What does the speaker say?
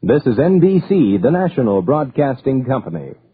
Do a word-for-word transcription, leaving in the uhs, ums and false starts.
This is N B C, the national broadcasting company.